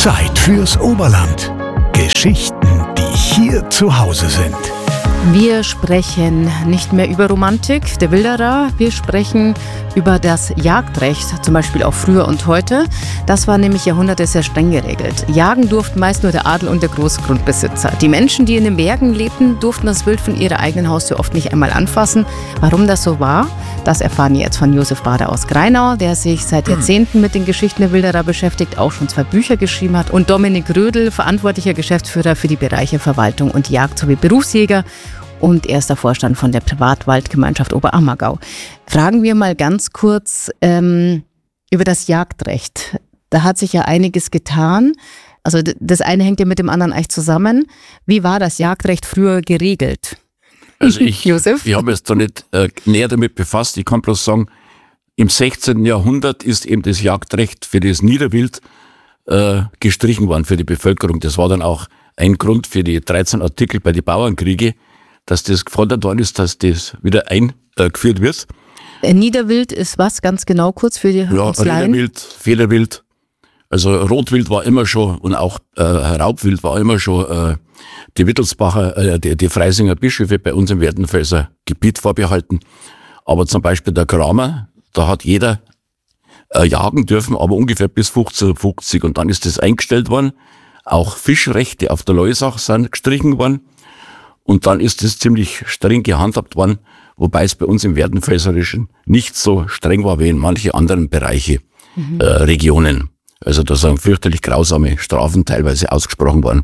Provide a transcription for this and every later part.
Zeit fürs Oberland. Geschichten, die hier zu Hause sind. Wir sprechen nicht mehr über Romantik der Wilderer, wir sprechen über das Jagdrecht, zum Beispiel auch früher und heute. Das war nämlich Jahrhunderte sehr streng geregelt. Jagen durften meist nur der Adel und der Großgrundbesitzer. Die Menschen, die in den Bergen lebten, durften das Wild von ihrer eigenen Haustür oft nicht einmal anfassen. Warum das so war, das erfahren wir jetzt von Josef Bader aus Greinau, der sich seit Jahrzehnten mit den Geschichten der Wilderer beschäftigt, auch schon 2 Bücher geschrieben hat. Und Dominik Rödel, verantwortlicher Geschäftsführer für die Bereiche Verwaltung und Jagd sowie Berufsjäger und erster Vorstand von der Privatwaldgemeinschaft Oberammergau. Fragen wir mal ganz kurz über das Jagdrecht. Da hat sich ja einiges getan. Also das eine hängt ja mit dem anderen eigentlich zusammen. Wie war das Jagdrecht früher geregelt? Also ich Josef? habe mich jetzt da nicht näher damit befasst. Ich kann bloß sagen, im 16. Jahrhundert ist eben das Jagdrecht für das Niederwild gestrichen worden für die Bevölkerung. Das war dann auch ein Grund für die 13 Artikel bei den Bauernkriege, dass das gefordert worden ist, dass das wieder eingeführt wird. Niederwild ist was ganz genau kurz für die Laien? Niederwild, Federwild. Also Rotwild war immer schon und auch Raubwild war immer schon die Wittelsbacher, die Freisinger Bischöfe bei uns im Werdenfelser Gebiet vorbehalten. Aber zum Beispiel der Kramer, da hat jeder jagen dürfen, aber ungefähr bis 1550. Und dann ist das eingestellt worden. Auch Fischrechte auf der Loisach sind gestrichen worden. Und dann ist es ziemlich streng gehandhabt worden, wobei es bei uns im Werdenfelserischen nicht so streng war wie in manchen anderen Regionen. Also da sind fürchterlich grausame Strafen teilweise ausgesprochen worden.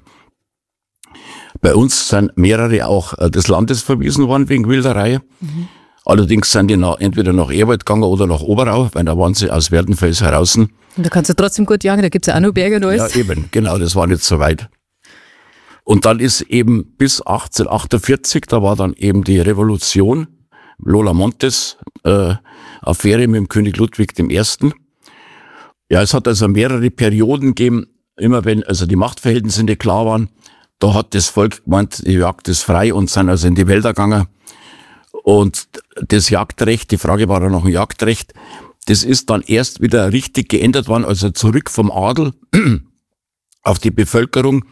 Bei uns sind mehrere auch des Landes verwiesen worden wegen Wilderei. Allerdings sind die entweder nach Ehrwald gegangen oder nach Oberau, weil da waren sie aus Werdenfels heraus. Und da kannst du trotzdem gut jagen, da gibt es ja auch noch Berge und alles. Ja eben, genau, das war nicht so weit. Und dann ist eben bis 1848, da war dann eben die Revolution, Lola Montes Affäre mit dem König Ludwig I. Ja, es hat also mehrere Perioden gegeben, immer wenn also die Machtverhältnisse nicht klar waren, da hat das Volk gemeint, die Jagd ist frei und sind also in die Wälder gegangen. Und das Jagdrecht, die Frage war dann noch ein Jagdrecht, das ist dann erst wieder richtig geändert worden, also zurück vom Adel auf die Bevölkerung.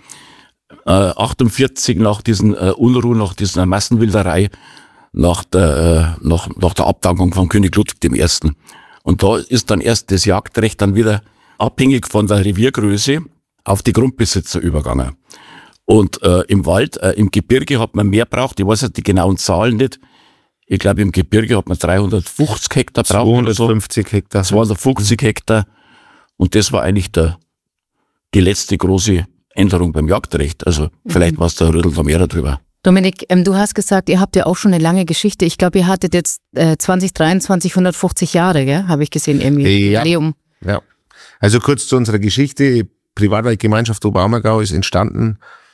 48 nach diesen Unruhen, nach dieser Massenwilderei, nach der Abdankung von König Ludwig I. Und da ist dann erst das Jagdrecht dann wieder abhängig von der Reviergröße auf die Grundbesitzer übergegangen. Und im Wald, im Gebirge hat man mehr braucht, ich weiß jetzt die genauen Zahlen nicht. Ich glaube, im Gebirge hat man 350 Hektar braucht. 250 Hektar. 250 Hektar. Und das war eigentlich die letzte große Änderung beim Jagdrecht. Also vielleicht war es da Rödel noch mehr darüber. Dominik, du hast gesagt, ihr habt ja auch schon eine lange Geschichte. Ich glaube, ihr hattet jetzt 2023 150 Jahre, gell? Habe ich gesehen, irgendwie. Ja. Ja. Also kurz zu unserer Geschichte. Die Privatwaldgemeinschaft Oberammergau ist entstanden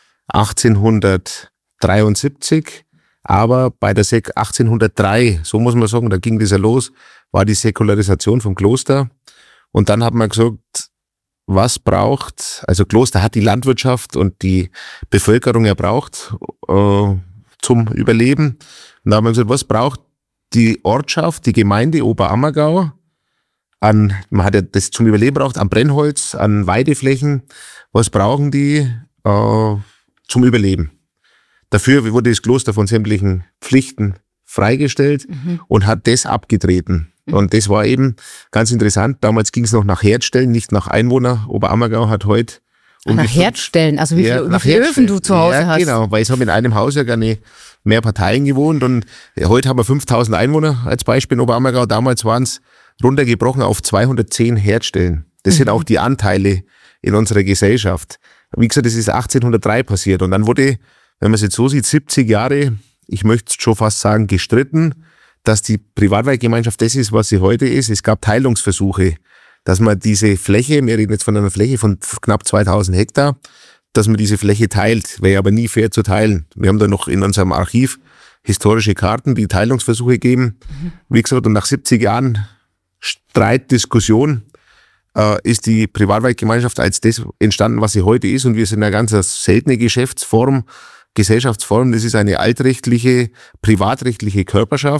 1873. Aber bei der 1803, so muss man sagen, da ging das ja los, war die Säkularisation vom Kloster. Und dann hat man gesagt, was braucht, also Kloster hat die Landwirtschaft und die Bevölkerung erbraucht zum Überleben. Und da haben wir gesagt, was braucht die Ortschaft, die Gemeinde Oberammergau man hat ja das zum Überleben braucht, an Brennholz, an Weideflächen, was brauchen die zum Überleben? Dafür wurde das Kloster von sämtlichen Pflichten freigestellt und hat das abgetreten. Und das war eben ganz interessant. Damals ging es noch nach Herdstellen, nicht nach Einwohner. Oberammergau hat heute nach Herdstellen, also wie viele Öfen du zu Hause hast. Genau, weil ich habe in einem Haus ja gerne mehr Parteien gewohnt und heute haben wir 5000 Einwohner als Beispiel in Oberammergau. Damals waren es runtergebrochen auf 210 Herdstellen. Das sind auch die Anteile in unserer Gesellschaft. Wie gesagt, das ist 1803 passiert und dann wurde, wenn man es jetzt so sieht, 70 Jahre, ich möchte schon fast sagen, gestritten, dass die Privatwaldgemeinschaft das ist, was sie heute ist. Es gab Teilungsversuche, dass man diese Fläche, wir reden jetzt von einer Fläche von knapp 2000 Hektar, dass man diese Fläche teilt, wäre aber nie fair zu teilen. Wir haben da noch in unserem Archiv historische Karten, die Teilungsversuche geben. Wie gesagt, und nach 70 Jahren Streit, Diskussion, ist die Privatwaldgemeinschaft als das entstanden, was sie heute ist. Und wir sind eine ganz seltene Gesellschaftsform. Das ist eine altrechtliche, privatrechtliche Körperschaft,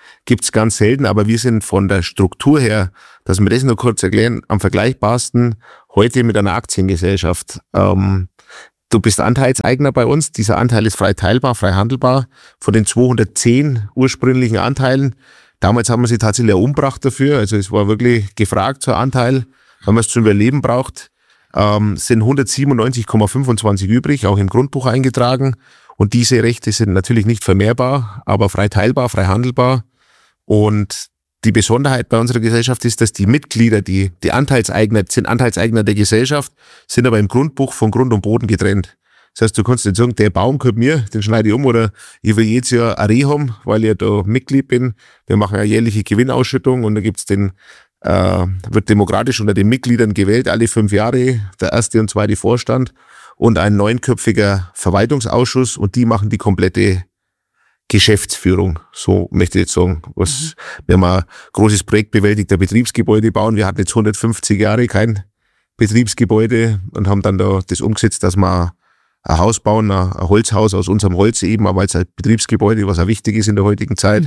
gibt's ganz selten, aber wir sind von der Struktur her, dass wir das nur kurz erklären, am vergleichbarsten heute mit einer Aktiengesellschaft. Du bist Anteilseigner bei uns, dieser Anteil ist frei teilbar, frei handelbar. Von den 210 ursprünglichen Anteilen, damals haben wir sie tatsächlich umgebracht dafür, also es war wirklich gefragt, so ein Anteil, wenn man es zum Überleben braucht, sind 197,25 übrig, auch im Grundbuch eingetragen. Und diese Rechte sind natürlich nicht vermehrbar, aber frei teilbar, frei handelbar. Und die Besonderheit bei unserer Gesellschaft ist, dass die Mitglieder, die Anteilseigner, sind Anteilseigner der Gesellschaft, sind aber im Grundbuch von Grund und Boden getrennt. Das heißt, du kannst nicht sagen, der Baum gehört mir, den schneide ich um, oder ich will jedes Jahr ein Reh haben, weil ich da Mitglied bin. Wir machen eine jährliche Gewinnausschüttung und da gibt's wird demokratisch unter den Mitgliedern gewählt, alle 5 Jahre, der erste und zweite Vorstand und ein 9-köpfiger Verwaltungsausschuss, und die machen die komplette Geschäftsführung. So möchte ich jetzt sagen. Wir haben ein großes Projekt bewältigt, ein Betriebsgebäude bauen. Wir hatten jetzt 150 Jahre kein Betriebsgebäude und haben dann da das umgesetzt, dass wir ein Haus bauen, ein Holzhaus aus unserem Holz eben, aber als ein Betriebsgebäude, was auch wichtig ist in der heutigen Zeit.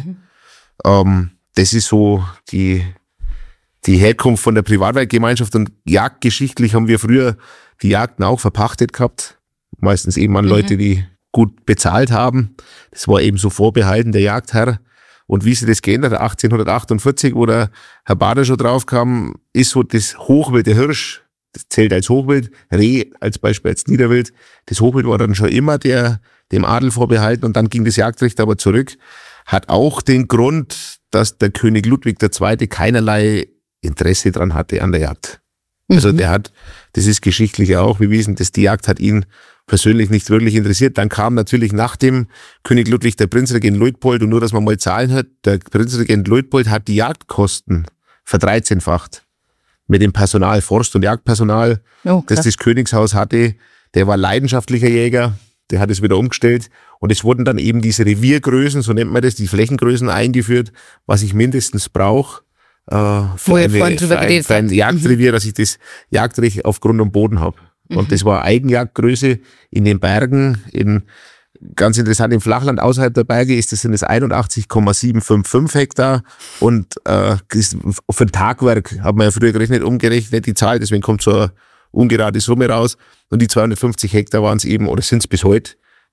Das ist so die Herkunft von der Privatwaldgemeinschaft, und jagdgeschichtlich haben wir früher die Jagden auch verpachtet gehabt. Meistens eben an Leute, die gut bezahlt haben. Das war eben so vorbehalten der Jagdherr. Und wie sich das geändert hat, 1848, wo der Herr Bader schon drauf kam, ist so das Hochwild, der Hirsch, das zählt als Hochwild, Reh als Beispiel als Niederwild. Das Hochwild war dann schon immer dem Adel vorbehalten, und dann ging das Jagdrecht aber zurück. Hat auch den Grund, dass der König Ludwig II. Keinerlei Interesse dran hatte an der Jagd. Also das ist geschichtlich auch bewiesen, dass die Jagd hat ihn persönlich nicht wirklich interessiert. Dann kam natürlich nach dem König Ludwig der Prinzregent Luitpold, und nur, dass man mal Zahlen hat, der Prinzregent Luitpold hat die Jagdkosten verdreizehnfacht mit dem Personal, Forst- und Jagdpersonal, das das Königshaus hatte. Der war leidenschaftlicher Jäger, der hat es wieder umgestellt, und es wurden dann eben diese Reviergrößen, so nennt man das, die Flächengrößen eingeführt, was ich mindestens brauche für ein Jagdrevier, dass ich das Jagdrecht auf Grund und Boden habe. Und das war Eigenjagdgröße in den Bergen, ganz interessant, im Flachland außerhalb der Berge sind es 81,755 Hektar, und für ein Tagwerk hat man ja früher gerechnet, umgerechnet die Zahl, deswegen kommt so eine ungerade Summe raus, und die 250 Hektar waren es eben, oder sind es bis heute,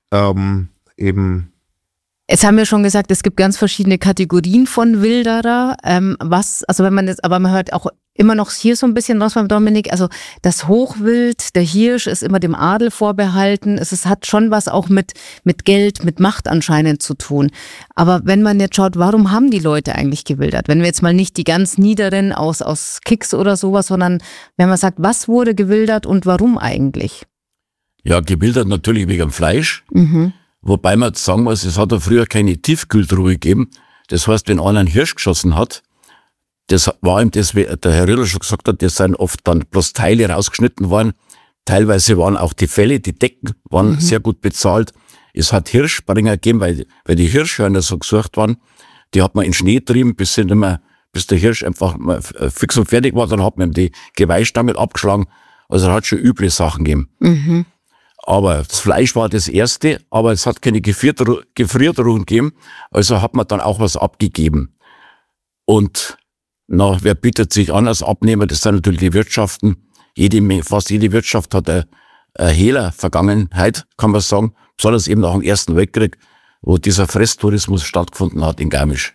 eben. Jetzt haben wir schon gesagt, es gibt ganz verschiedene Kategorien von Wilderer. Aber man hört auch immer noch hier so ein bisschen raus beim Dominik, also das Hochwild, der Hirsch ist immer dem Adel vorbehalten. Es hat schon was auch mit Geld, mit Macht anscheinend zu tun. Aber wenn man jetzt schaut, warum haben die Leute eigentlich gewildert? Wenn wir jetzt mal nicht die ganz Niederen aus Kicks oder sowas, sondern wenn man sagt, was wurde gewildert und warum eigentlich? Ja, gewildert natürlich wegen dem Fleisch. Wobei man sagen muss, es hat ja früher keine Tiefkühltruhe gegeben. Das heißt, wenn einer einen Hirsch geschossen hat, das war ihm das, wie der Herr Riller schon gesagt hat, das sind oft dann bloß Teile rausgeschnitten worden. Teilweise waren auch die Felle, die Decken waren sehr gut bezahlt. Es hat Hirschspringer gegeben, weil die Hirschhörner so gesucht waren. Die hat man in Schnee getrieben, bis der Hirsch einfach mal fix und fertig war. Dann hat man ihm die Geweihstammel abgeschlagen. Also er hat schon üble Sachen gegeben. Aber das Fleisch war das Erste, aber es hat keine Gefriertruhen gegeben, also hat man dann auch was abgegeben. Und wer bietet sich an als Abnehmer? Das sind natürlich die Wirtschaften. Fast jede Wirtschaft hat eine Hehler-Vergangenheit, kann man sagen, besonders eben nach dem Ersten Weltkrieg, wo dieser Fresstourismus stattgefunden hat in Garmisch.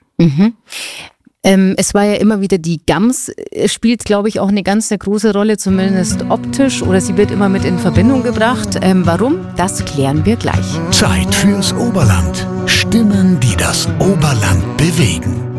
Es war ja immer wieder die Gams, spielt, glaube ich, auch eine ganz große Rolle, zumindest optisch, oder sie wird immer mit in Verbindung gebracht. Warum? Das klären wir gleich. Zeit fürs Oberland. Stimmen, die das Oberland bewegen.